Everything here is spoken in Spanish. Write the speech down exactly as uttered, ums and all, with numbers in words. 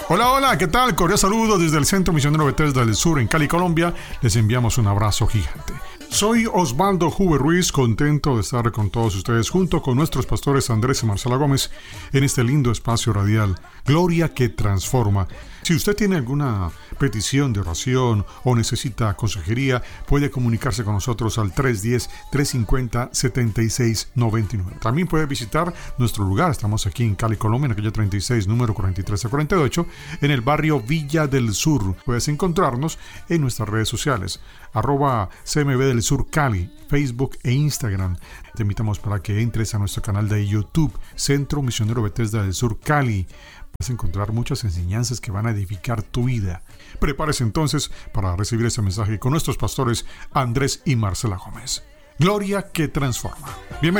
Hola, hola, ¿qué tal? Cordial saludo desde el Centro Misionero Bethesda del Sur en Cali, Colombia. Les enviamos un abrazo gigante. Soy Osvaldo Huber Ruiz, contento de estar con todos ustedes junto con nuestros pastores Andrés y Marcela Gómez en este lindo espacio radial, Gloria que Transforma. Si usted tiene alguna petición de oración o necesita consejería, puede comunicarse con nosotros al tres uno cero, tres cinco cero, siete seis nueve nueve. También puede visitar nuestro lugar. Estamos aquí en Cali, Colombia, en la calle treinta y seis, número cuarenta y tres a cuarenta y ocho, en el barrio Villa del Sur. Puedes encontrarnos en nuestras redes sociales, arroba C M B del Sur Cali, Facebook e Instagram. Te invitamos para que entres a nuestro canal de YouTube, Centro Misionero Bethesda del Sur Cali. Vas a encontrar muchas enseñanzas que van a edificar tu vida. Prepárese entonces para recibir ese mensaje con nuestros pastores Andrés y Marcela Gómez. Gloria que transforma. Bienvenido.